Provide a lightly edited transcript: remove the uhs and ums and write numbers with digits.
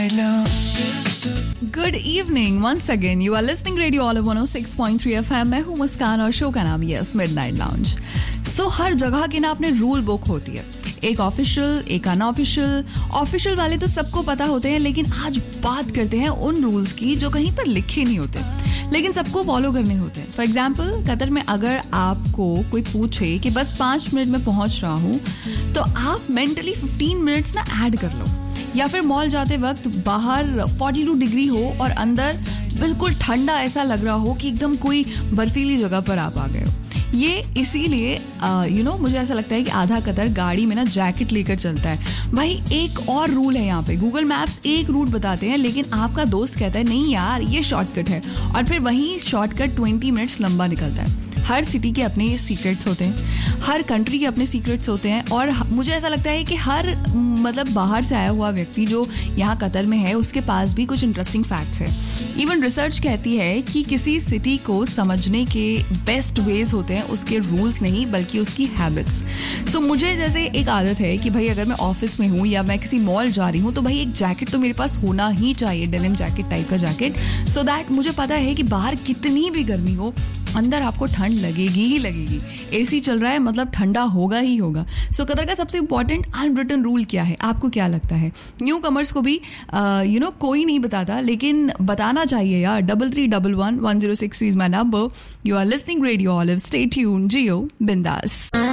Good evening once again. You are listening Radio Olive 106.3 FM. मैं हूँ मुस्कान और show का नाम यस मिडनाइट लाउंज. सो हर जगह के ना अपने रूल बुक होती है. एक ऑफिशियल, एक अनऑफिशियल. ऑफिशियल वाले तो सबको पता होते हैं, लेकिन आज बात करते हैं उन रूल्स की जो कहीं पर लिखे नहीं होते लेकिन सबको फॉलो करने होते हैं. फॉर एग्जाम्पल, कतर में अगर आपको कोई पूछे कि बस 5 मिनट में पहुंच रहा हूँ, तो आप मेंटली 15 मिनट्स ना ऐड कर लो. या फिर मॉल जाते वक्त बाहर 42 डिग्री हो और अंदर बिल्कुल ठंडा ऐसा लग रहा हो कि एकदम कोई बर्फीली जगह पर आप आ गए हो. ये इसीलिए मुझे ऐसा लगता है कि आधा कतर गाड़ी में ना जैकेट लेकर चलता है. भाई एक और रूल है यहाँ पे. गूगल मैप्स एक रूट बताते हैं, लेकिन आपका दोस्त कहता है नहीं यार ये शॉर्टकट है, और फिर वहीं शॉर्टकट 20 मिनट्स लंबा निकलता है. हर सिटी के अपने सीक्रेट्स होते हैं, हर कंट्री के अपने सीक्रेट्स होते हैं, और मुझे ऐसा लगता है कि हर बाहर से आया हुआ व्यक्ति जो यहाँ कतर में है उसके पास भी कुछ इंटरेस्टिंग फैक्ट्स है. इवन रिसर्च कहती है कि किसी सिटी को समझने के बेस्ट वेज होते हैं उसके रूल्स नहीं बल्कि उसकी हैबिट्स. सो मुझे जैसे एक आदत है कि भाई अगर मैं ऑफिस में हूँ या मैं किसी मॉल जा रही हूँ तो भाई एक जैकेट तो मेरे पास होना ही चाहिए, डेनिम जैकेट टाइप का जैकेट, सो दैट मुझे पता है कि बाहर कितनी भी गर्मी हो अंदर आपको ठंड लगेगी ही लगेगी. एसी चल रहा है मतलब ठंडा होगा ही होगा. सो कतर का सबसे इंपॉर्टेंट अनरिटन रूल क्या है, आपको क्या लगता है? न्यू कमर्स को भी कोई नहीं बताता, लेकिन बताना चाहिए यार. 3311 1063 is my number. You are listening radio olive. Stay tuned, जियो बिंदास.